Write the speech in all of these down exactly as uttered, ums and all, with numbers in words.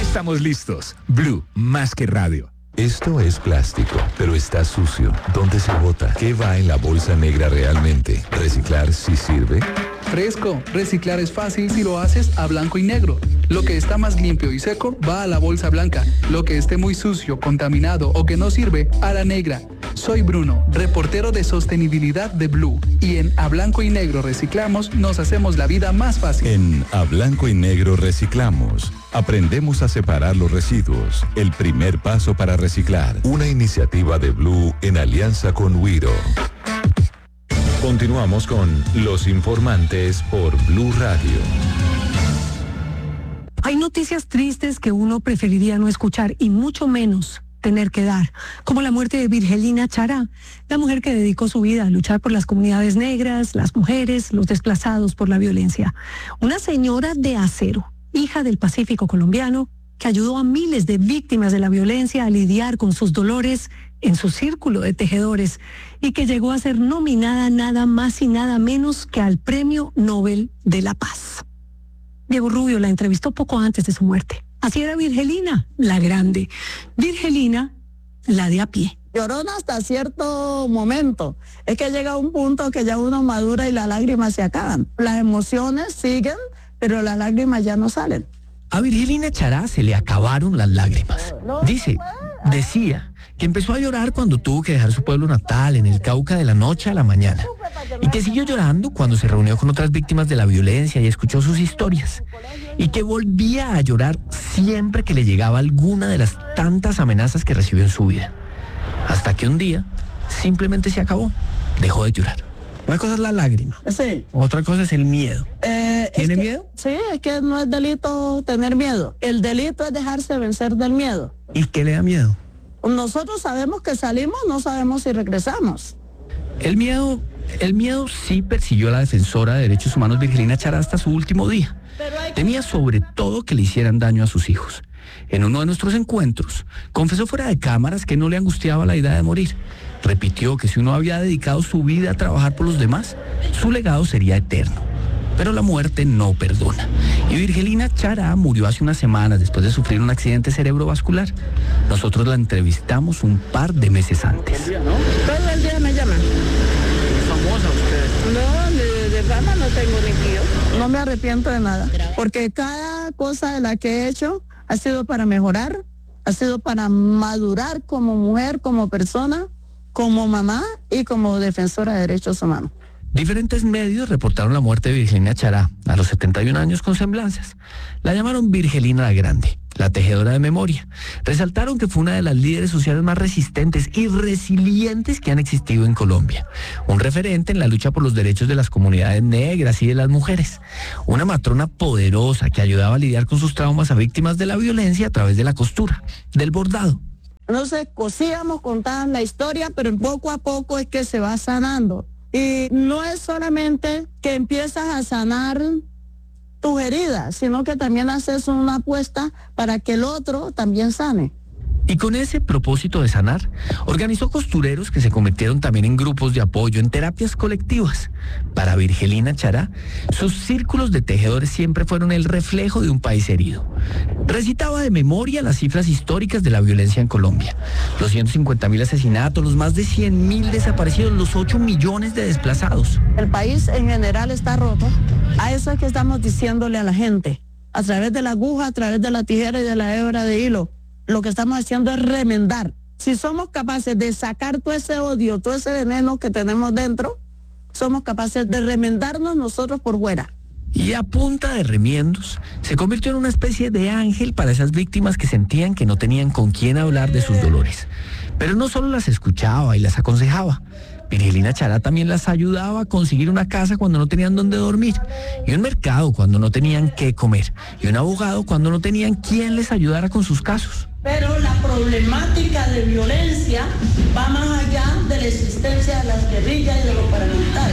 Estamos listos. Blue, más que radio. Esto es plástico, pero está sucio. ¿Dónde se bota? ¿Qué va en la bolsa negra realmente? ¿Reciclar sí sirve? Fresco, reciclar es fácil si lo haces a blanco y negro. Lo que está más limpio y seco va a la bolsa blanca. Lo que esté muy sucio, contaminado o que no sirve, a la negra. Soy Bruno, reportero de sostenibilidad de Blue. Y en A Blanco y Negro Reciclamos nos hacemos la vida más fácil. En A Blanco y Negro Reciclamos aprendemos a separar los residuos. El primer paso para reciclar. Una iniciativa de Blue en alianza con Wiro. Continuamos con Los Informantes por Blue Radio. Hay noticias tristes que uno preferiría no escuchar y mucho menos tener que dar, como la muerte de Virgelina Chará, la mujer que dedicó su vida a luchar por las comunidades negras, las mujeres, los desplazados por la violencia. Una señora de acero, hija del Pacífico colombiano, que ayudó a miles de víctimas de la violencia a lidiar con sus dolores en su círculo de tejedores y que llegó a ser nominada nada más y nada menos que al Premio Nobel de la Paz. Diego Rubio la entrevistó poco antes de su muerte. Así era Virgelina, la grande. Virgelina, la de a pie. Llorona hasta cierto momento. Es que llega un punto que ya uno madura y las lágrimas se acaban. Las emociones siguen, pero las lágrimas ya no salen. A Virgelina Chará se le acabaron las lágrimas. Dice, decía, que empezó a llorar cuando tuvo que dejar su pueblo natal en el Cauca de la noche a la mañana. Y que siguió llorando cuando se reunió con otras víctimas de la violencia y escuchó sus historias. Y que volvía a llorar siempre que le llegaba alguna de las tantas amenazas que recibió en su vida. Hasta que un día simplemente se acabó. Dejó de llorar. Una cosa es la lágrima. Sí. Otra cosa es el miedo. Eh, ¿Tiene es que, miedo? Sí, es que no es delito tener miedo. El delito es dejarse vencer del miedo. ¿Y qué le da miedo? Nosotros sabemos que salimos, no sabemos si regresamos. El miedo, el miedo sí persiguió a la defensora de derechos humanos Virgelina Chará hasta su último día. Temía sobre todo que le hicieran daño a sus hijos. En uno de nuestros encuentros, confesó fuera de cámaras que no le angustiaba la idea de morir. Repitió que si uno había dedicado su vida a trabajar por los demás, su legado sería eterno. Pero la muerte no perdona. Y Virgelina Chará murió hace unas semanas después de sufrir un accidente cerebrovascular. Nosotros la entrevistamos un par de meses antes. Todo el día me llaman. ¿Es famosa usted? No, de, de fama no tengo ni tío. No me arrepiento de nada, porque cada cosa de la que he hecho ha sido para mejorar, ha sido para madurar como mujer, como persona, como mamá y como defensora de derechos humanos. Diferentes medios reportaron la muerte de Virgelina Chará a los setenta y un años con semblanzas. La llamaron Virgelina la Grande, la tejedora de memoria. Resaltaron que fue una de las líderes sociales más resistentes y resilientes que han existido en Colombia. Un referente en la lucha por los derechos de las comunidades negras y de las mujeres. Una matrona poderosa que ayudaba a lidiar con sus traumas a víctimas de la violencia a través de la costura, del bordado. No sé, cosíamos, contaban la historia, pero poco a poco es que se va sanando. Y no es solamente que empiezas a sanar tus heridas, sino que también haces una apuesta para que el otro también sane. Y con ese propósito de sanar, organizó costureros que se convirtieron también en grupos de apoyo, en terapias colectivas. Para Virgelina Chará, sus círculos de tejedores siempre fueron el reflejo de un país herido. Recitaba de memoria las cifras históricas de la violencia en Colombia. Los ciento cincuenta mil asesinatos, los más de cien mil desaparecidos, los ocho millones de desplazados. El país en general está roto. A eso es que estamos diciéndole a la gente, a través de la aguja, a través de la tijera y de la hebra de hilo. Lo que estamos haciendo es remendar. Si somos capaces de sacar todo ese odio, todo ese veneno que tenemos dentro, somos capaces de remendarnos nosotros por fuera. Y a punta de remiendos, se convirtió en una especie de ángel para esas víctimas que sentían que no tenían con quién hablar de sus dolores. Pero no solo las escuchaba y las aconsejaba. Virgelina Chará también las ayudaba a conseguir una casa cuando no tenían dónde dormir, y un mercado cuando no tenían qué comer, y un abogado cuando no tenían quien les ayudara con sus casos. Pero la problemática de violencia va más allá de la existencia de las guerrillas y de los paramilitares.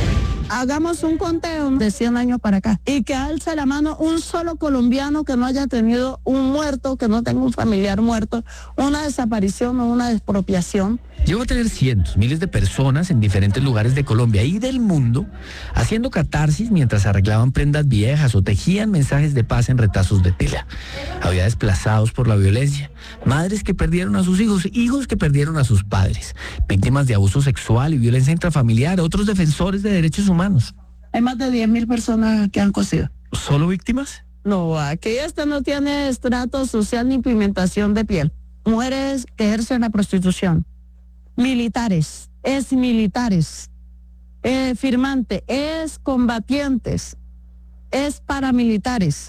Hagamos un conteo de cien años para acá y que alce la mano un solo colombiano que no haya tenido un muerto, que no tenga un familiar muerto, una desaparición o una expropiación. Llegó a tener cientos, miles de personas en diferentes lugares de Colombia y del mundo haciendo catarsis mientras arreglaban prendas viejas o tejían mensajes de paz en retazos de tela. Había desplazados por la violencia, madres que perdieron a sus hijos, hijos que perdieron a sus padres, víctimas de abuso sexual y violencia intrafamiliar, otros defensores de derechos humanos. Hay más de diez mil personas que han cosido. ¿Solo víctimas? No, aquí este no tiene estrato social ni pigmentación de piel. Mujeres que ejercen la prostitución. Militares, es militares, eh, firmante, es combatientes, es paramilitares,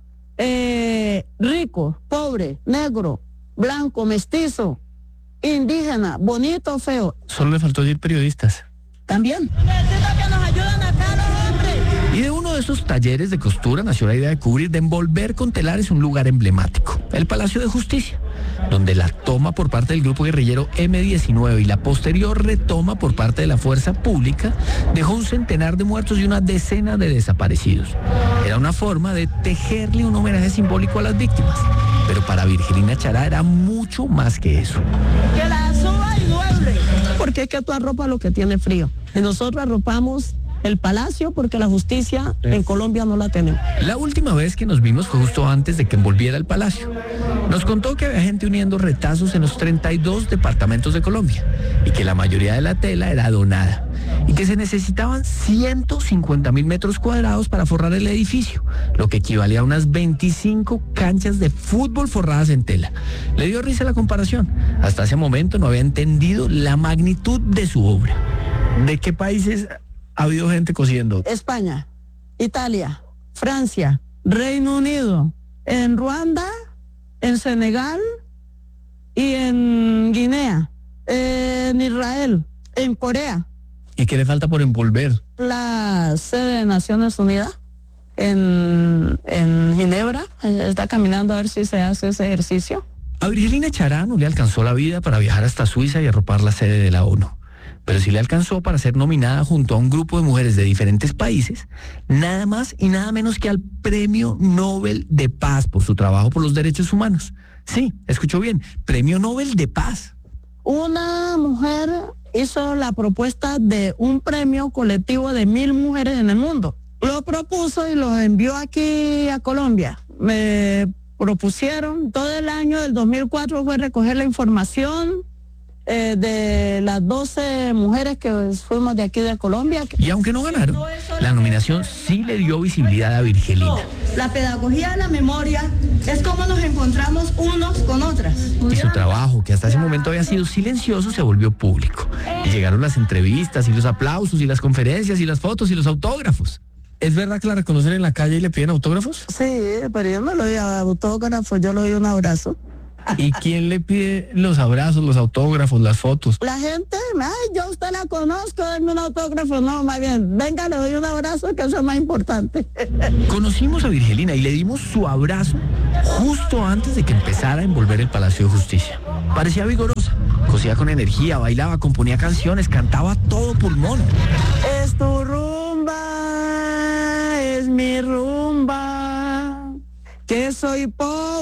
eh, rico, pobre, negro, blanco, mestizo, indígena, bonito, feo. Solo le faltó decir periodistas. También. Necesito que nos ayuden acá los hombres. Y de uno de esos talleres de costura nació la idea de cubrir, de envolver con telares un lugar emblemático, el Palacio de Justicia, donde la toma por parte del grupo guerrillero eme diecinueve y la posterior retoma por parte de la fuerza pública dejó un centenar de muertos y una decena de desaparecidos. Era una forma de tejerle un homenaje simbólico a las víctimas, pero para Virgelina Chará era mucho más que eso. Que la suba y duele, porque es que tú arropas lo que tiene frío. Y nosotros arropamos el palacio porque la justicia en Colombia no la tenemos. La última vez que nos vimos fue justo antes de que envolviera el palacio. Nos contó que había gente uniendo retazos en los treinta y dos departamentos de Colombia y que la mayoría de la tela era donada y que se necesitaban ciento cincuenta mil metros cuadrados para forrar el edificio, lo que equivalía a unas veinticinco canchas de fútbol forradas en tela. Le dio risa la comparación. Hasta ese momento no había entendido la magnitud de su obra. ¿De qué países ha habido gente cosiendo? España, Italia, Francia, Reino Unido, en Ruanda, en Senegal y en Guinea, en Israel, en Corea. ¿Y qué le falta por envolver? La sede de Naciones Unidas en, en Ginebra está caminando a ver si se hace ese ejercicio. A Virgelina Chará no le alcanzó la vida para viajar hasta Suiza y arropar la sede de la ONU, pero sí le alcanzó para ser nominada junto a un grupo de mujeres de diferentes países, nada más y nada menos que al Premio Nobel de Paz por su trabajo por los derechos humanos. Sí, escuchó bien, Premio Nobel de Paz. Una mujer hizo la propuesta de un premio colectivo de mil mujeres en el mundo. Lo propuso y lo envió aquí a Colombia. Me propusieron, todo el año del dos mil cuatro fue recoger la información eh, de las doce mujeres que fuimos de aquí de Colombia. Y aunque no ganaron, la nominación sí le dio visibilidad a Virgelina. La pedagogía de la memoria es cómo nos encontramos unos con otras. Y su trabajo, que hasta ese momento había sido silencioso, se volvió público. Y llegaron las entrevistas y los aplausos y las conferencias y las fotos y los autógrafos. ¿Es verdad que la reconocen en la calle y le piden autógrafos? Sí, pero yo no le doy autógrafos, yo le doy un abrazo. ¿Y quién le pide los abrazos, los autógrafos, las fotos? La gente, ay, yo a usted la conozco, denme un autógrafo. No, más bien, venga, le doy un abrazo, que eso es más importante. Conocimos a Virgelina y le dimos su abrazo justo antes de que empezara a envolver el Palacio de Justicia. Parecía vigorosa, cosía con energía, bailaba, componía canciones, cantaba a todo pulmón. Es tu rumba, es mi rumba, que soy pobre.